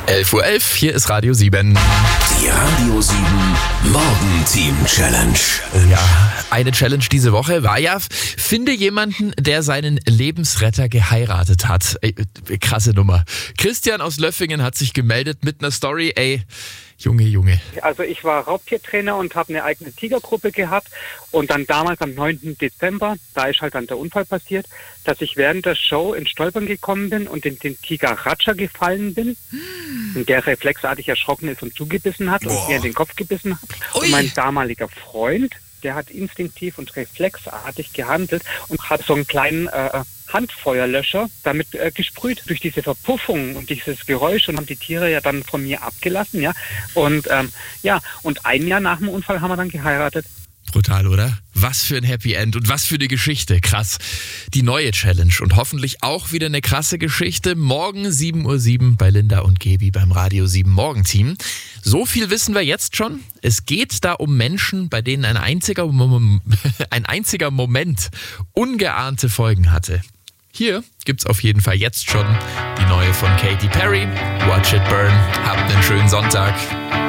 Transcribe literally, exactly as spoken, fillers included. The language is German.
elf Uhr elf, hier ist Radio sieben. Die Radio sieben Morgenteam Challenge. Oh ja, eine Challenge diese Woche war ja, finde jemanden, der seinen Lebensretter geheiratet hat. Ey, krasse Nummer. Christian aus Löffingen hat sich gemeldet mit einer Story, ey, Junge, Junge. Also ich war Raubtiertrainer und habe eine eigene Tigergruppe gehabt und dann damals am neunten Dezember, da ist halt dann der Unfall passiert, dass ich während der Show ins Stolpern gekommen bin und in den Tiger Ratscher gefallen bin, hm. der reflexartig erschrocken ist und zugebissen hat Boah. und mir in den Kopf gebissen hat. Ui. Und mein damaliger Freund, der hat instinktiv und reflexartig gehandelt und hat so einen kleinen äh, Handfeuerlöscher damit äh, gesprüht. Durch diese Verpuffung und dieses Geräusch und haben die Tiere ja dann von mir abgelassen, ja. Und ähm, ja, und ein Jahr nach dem Unfall haben wir dann geheiratet. Brutal, oder? Was für ein Happy End und was für eine Geschichte. Krass. Die neue Challenge und hoffentlich auch wieder eine krasse Geschichte. Morgen sieben Uhr sieben bei Linda und Gebi beim Radio sieben Morgenteam. So viel wissen wir jetzt schon. Es geht da um Menschen, bei denen ein einziger, Mom- ein einziger Moment ungeahnte Folgen hatte. Hier gibt's auf jeden Fall jetzt schon die neue von Katy Perry. Watch it burn. Habt einen schönen Sonntag.